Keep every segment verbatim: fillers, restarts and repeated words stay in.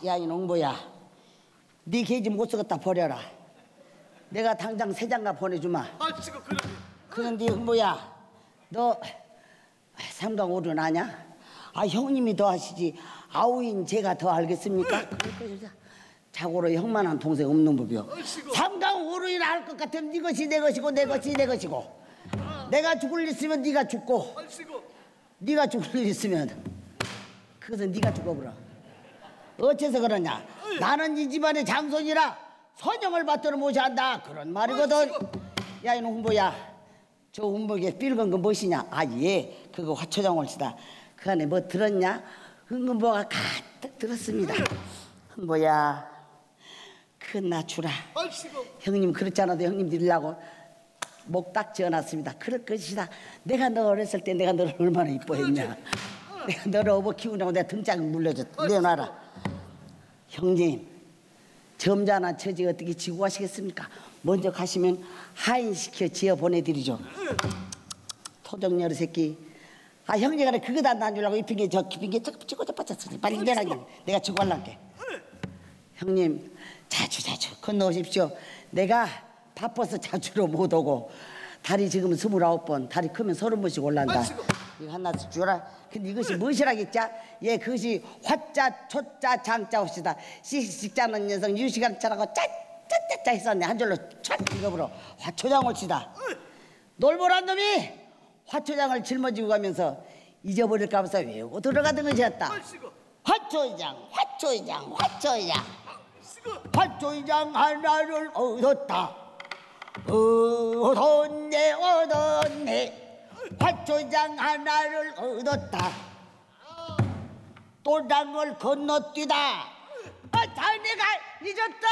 야 이놈 뭐야, 네 개지 못 쓰겠다 버려라. 내가 당장 세 장가 보내주마. 아이고 그래. 그런데 뭐야, 너 삼강 오륜 아냐? 아 형님이 더 하시지 아우인 제가 더 알겠습니까? 자고로 형만한 동생 없는 법이요. 삼강 오륜이나 할 것 같으면 네 것이 내 것이고 내 것이 내 것이고, 내가 죽을 일 있으면 네가 죽고, 네가 죽을 일 있으면 그것은 네가 죽어버려. 어째서 그러냐? 나는 이 집안의 장손이라 선영을 받들어 모셔야 한다, 그런 말이거든. 야 이놈 훈보야, 저 훈보에 삘건 거 무엇이냐? 아 예, 그거 화초장을 치다. 그 안에 뭐 들었냐? 흥금보가 가득 들었습니다. 훈보야, 큰 나 주라. 형님 그렇잖아도 형님 드리려고 목 딱 지어놨습니다. 그럴 것이다. 내가 너 어렸을 때 내가 너를 얼마나 이뻐했냐. 내가 너를 업어 키우냐고 내가 등짝을 물려줬다. 내놔라. 형님, 점잖은 처지 어떻게 지고 가시겠습니까? 먼저 가시면 하인시켜 지어 보내드리죠. 토종녀의 새끼. 아 형제가 그거 다 놔주려고 이 핑계 저 핑계 저 찍고 저 빠졌으니 빨리 내놔. 내가 지고 갈란게. 형님 자주 자주 건너오십시오. 내가 바빠서 자주로 못 오고, 다리 지금 스물아홉 번, 다리 크면 서른 번씩 올란다. 이거 하나씩 주라. 근데 이것이 무엇이라겠자? 예, 그것이 화자, 초자, 장자 옵시다. 씩씩자는 녀석 유시간자라고 짜짜짜짜 했었네. 한 줄로 촥 읽어버려. 화초장 옵시다. 놀보란 놈이 화초장을 짊어지고 가면서 잊어버릴까 하면서 외우고 들어가던 것이었다. 화초장, 화초장, 화초장. 화초장 하나를 얻었다. 얻었네, 얻었네. 화초장 하나를 얻었다. 또 땅을 건너뛰다. 아, 자네가 잊었다.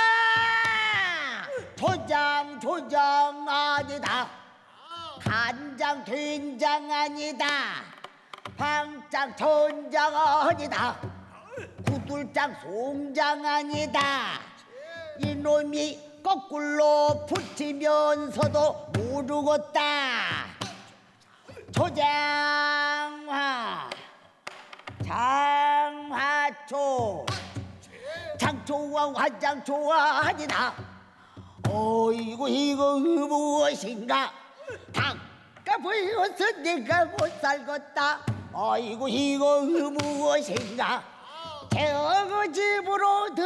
초장, 초장 아니다. 간장, 된장 아니다. 방장, 전장 아니다. 구들장, 송장 아니다. 이놈이 거꾸로 붙이면서도 모르겠다. 초장화, 장화초, 장초와 화장초와 아니다. 어이구 이거 무엇인가? 닭가 보여서 내가 못 살겠다. 어이구 이거 무엇인가? 저 집으로 들